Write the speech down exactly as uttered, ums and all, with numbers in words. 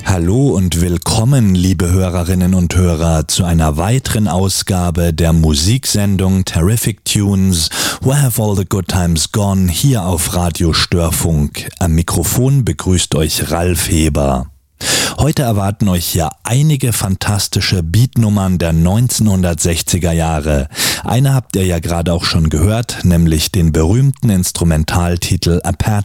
Hallo und willkommen, liebe Hörerinnen und Hörer, zu einer weiteren Ausgabe der Musiksendung Terrific Tunes, Where Have All the Good Times Gone, hier auf Radio Störfunk. Am Mikrofon begrüßt euch Ralf Heber. Heute erwarten euch hier einige fantastische Beatnummern der neunzehnhundertsechziger Jahre. Eine habt ihr ja gerade auch schon gehört, nämlich den berühmten Instrumentaltitel A Pat